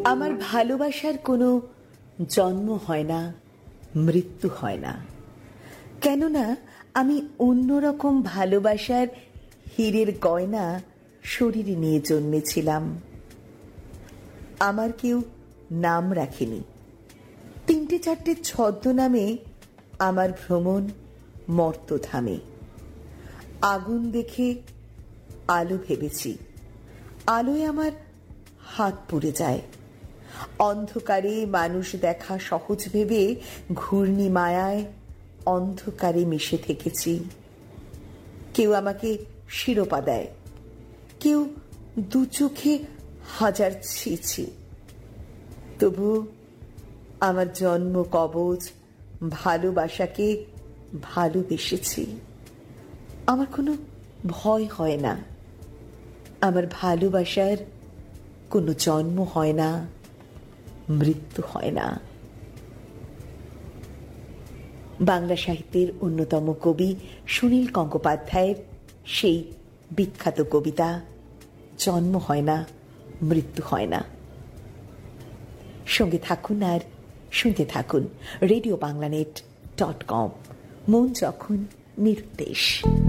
আমার ভালোবাসার কোনো জন্ম হয় না, মৃত্যু হয় না, কেননা আমি অন্যরকম ভালোবাসার হীরের গয়না শরীরে নিয়ে জন্মেছিলাম। আমার কেউ নাম রাখেনি, 3-4টে ছদ্মনামে আমার ভ্রমণ মর্তধামে। আগুন দেখে আলো ভেবেছি, আলোয় আমার হাত পুড়ে যায়। অন্ধকারে মানুষ দেখা সহজ ভেবে ঘূর্ণি মায়ায় অন্ধকারে মিশে থেকেছি। কেউ আমাকে শিরোপা দেয়, কেউ দু চোখে হাজার ছিছি, তবু আমার জন্ম কবচ ভালোবাসাকে ভালোবেসেছি। আমার কোনো ভয় হয় না, আমার ভালোবাসার কোনো জন্ম হয় না, মৃত্যু হয় না। বাংলা সাহিত্যের অন্যতম কবি সুনীল গঙ্গোপাধ্যায়ের সেই বিখ্যাত কবিতা জন্ম হয় না, মৃত্যু হয় না। সঙ্গে থাকুন আর শুনতে থাকুন RadioBanglaNet.com। মন যখন নিরুদ্দেশ।